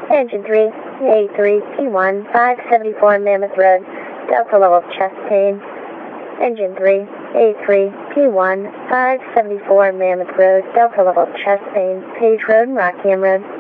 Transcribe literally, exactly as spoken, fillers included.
Engine three, A three, P one, five seventy-four Mammoth Road, Delta level chest pain. Engine three, A three, P one, five seventy-four Mammoth Road, Delta level chest pain, Page Road and Rockingham Road.